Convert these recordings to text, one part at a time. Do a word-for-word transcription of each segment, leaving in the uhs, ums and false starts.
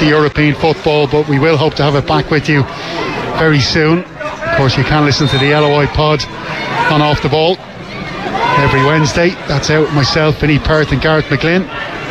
the European football, but we will hope to have it back with you very soon. Of course, you can listen to the L O I pod on Off the Ball every Wednesday. That's out with myself, Vinnie Perth and Gareth McGlynn.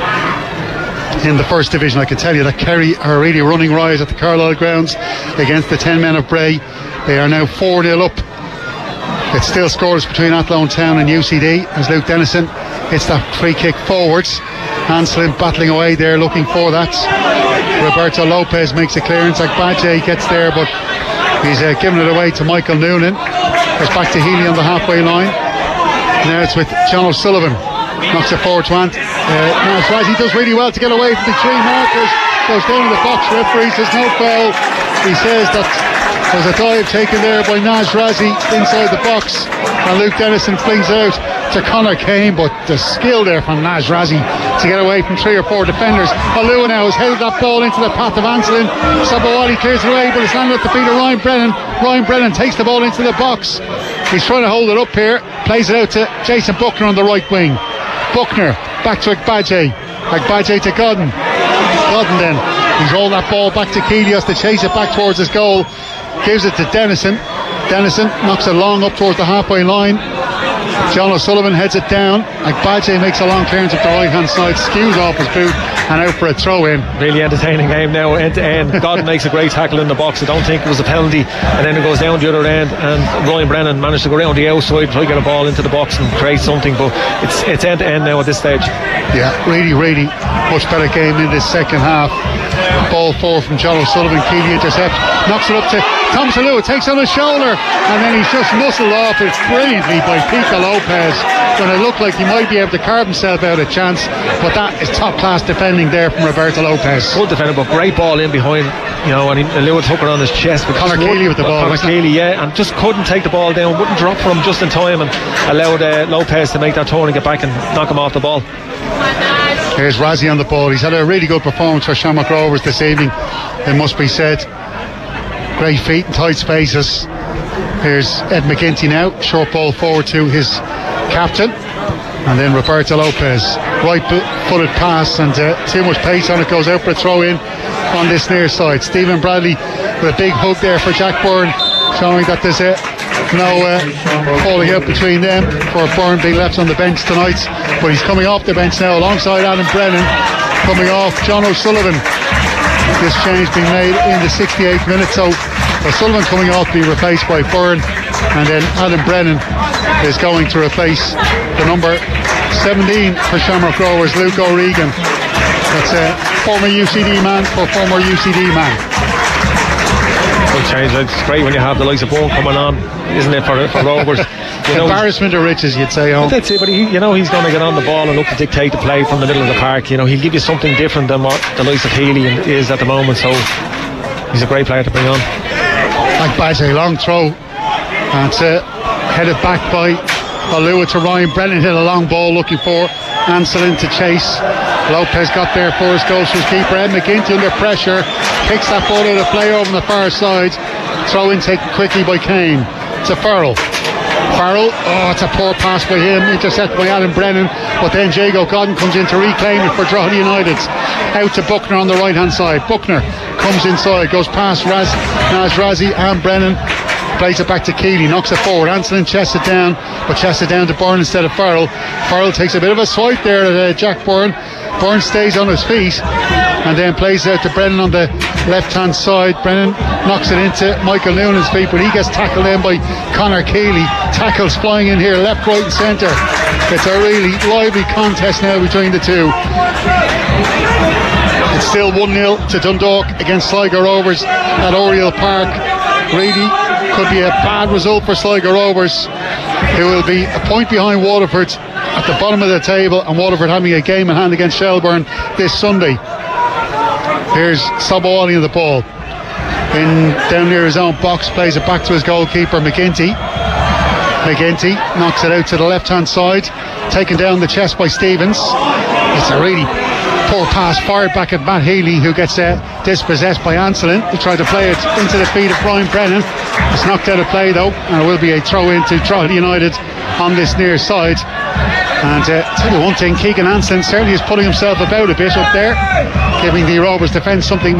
In the first division, I can tell you that Kerry are really running riot at the Carlisle grounds against the ten men of Bray. They are now four nil up. It's still scores between Athlone Town and U C D as Luke Dennison hits that free kick forwards. Anselin battling away there looking for that. Roberto Lopez makes a clearance. Agbaje gets there, but he's uh, giving it away to Michael Noonan. Goes back to Healy on the halfway line. Now it's with John O'Sullivan. Knocks it forward to Ant. Uh, Naz Razi does really well to get away from the three markers. Goes down in the box. Referee says no foul. He says that there's a dive taken there by Naz Razi inside the box, and Luke Dennison flings out to Conor Kane, but the skill there from Naz Razi to get away from three or four defenders. Alua now has held that ball into the path of Anselin. Sabawali clears it away, but it's landed at the feet of Ryan Brennan. Ryan Brennan takes the ball into the box. He's trying to hold it up here, plays it out to Jason Buckner on the right wing. Buckner back to Agbaje. Agbaje to Godden. Godden then, he's rolled that ball back to Kelios to chase it back towards his goal. Gives it to Dennison. Dennison knocks it long up towards the halfway line. John O'Sullivan heads it down. Agbaje makes a long clearance up the right hand side, skews off his boot and out for a throw in. Really entertaining game now, end to end. Godden makes a great tackle in the box. I don't think it was a penalty, and then it goes down the other end, and Ryan Brennan managed to go around the outside, try to get a ball into the box and create something, but it's it's end to end now at this stage. Yeah, really, really much better game in this second half. Ball forward from John O'Sullivan. Keeley intercepts, knocks it up to Thomas Alua, takes on his shoulder, and then he's just muscled off it brilliantly by Pico Lopez when it looked like he might be able to carve himself out a chance, but that is top class defending there from Roberto Lopez. Good defender, but great ball in behind, you know, and he, Alua took it on his chest. Conor Keeley with the ball. Conor Keeley, yeah, and just couldn't take the ball down, wouldn't drop for him just in time, and allowed uh, Lopez to make that turn and get back and knock him off the ball. Here's Razzie on the ball. He's had a really good performance for Shamrock Rovers this evening, it must be said. Great feet in tight spaces. Here's Ed McGinty now, short ball forward to his captain, and then Roberto Lopez, right footed pass, and uh, too much pace on it, goes out for a throw in on this near side. Stephen Bradley with a big hug there for Jack Byrne, showing that there's uh, no uh, falling out between them for Byrne being left on the bench tonight, but he's coming off the bench now alongside Adam Brennan, coming off John O'Sullivan. This change being made in the sixty-eighth minute, so O'Sullivan coming off to be replaced by Byrne, and then Adam Brennan is going to replace the number seventeen for Shamrock Rovers, Luke O'Regan. That's a former U C D man for former U C D man. Good change. It's great when you have the likes of Byrne coming on, isn't it, for, for Rovers? You know, embarrassment of riches, you'd say. Oh. That's it, but he, you know, he's going to get on the ball and look to dictate the play from the middle of the park. You know, he'll give you something different than what the likes of Healy is at the moment, so he's a great player to bring on. Like Baje, long throw, and uh, headed back by Alua to Ryan Brennan. Hit a long ball looking for Anselin to chase. Lopez got there for his goal, his keeper Ed McGinty under pressure, kicks that ball out of play over on the far side. Throw in taken quickly by Kane to Farrell. Farrell, oh, it's a poor pass by him, intercepted by Adam Brennan, but then Jago Godden comes in to reclaim it for Drogheda United. Out to Buckner on the right hand side. Buckner comes inside, goes past Raz, Naz Razi and Brennan, plays it back to Keeley, knocks it forward. Anselin chests it down, but chests it down to Byrne instead of Farrell. Farrell takes a bit of a swipe there at uh, Jack Byrne. Byrne stays on his feet and then plays out to Brennan on the left hand side. Brennan knocks it into Michael Noonan's feet, but he gets tackled in by Conor Keeley. Tackles flying in here, left, right and centre. It's a really lively contest now between the two. It's still one nil to Dundalk against Sligo Rovers at Oriel Park. Really could be a bad result for Sligo Rovers, who will be a point behind Waterford at the bottom of the table, and Waterford having a game in hand against Shelbourne this Sunday. Here's Sabawali on the ball, in down near his own box, plays it back to his goalkeeper McGinty. McGinty knocks it out to the left hand side, taken down the chest by Stevens. It's a really poor pass fired back at Matt Healy, who gets uh, dispossessed by Anselin. He tried to play it into the feet of Brian Brennan. It's knocked out of play though, and it will be a throw in to Drogheda United on this near side. And uh, tell you one thing, Keegan Anselin certainly is putting himself about a bit up there, giving the Rovers defence something